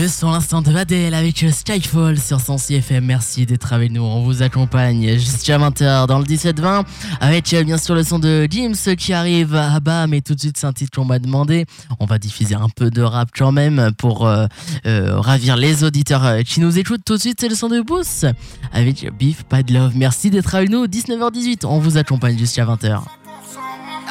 Le son l'instant de Adele avec Skyfall sur son CFM. Merci d'être avec nous. On vous accompagne jusqu'à 20h dans le 17-20 avec bien sûr le son de Gims qui arrive à bas. Mais tout de suite, c'est un titre qu'on m'a demandé. On va diffuser un peu de rap quand même pour ravir les auditeurs qui nous écoutent. Tout de suite, c'est le son de Boost avec Beef Bad Love. Merci d'être avec nous. 19h18, on vous accompagne jusqu'à 20h.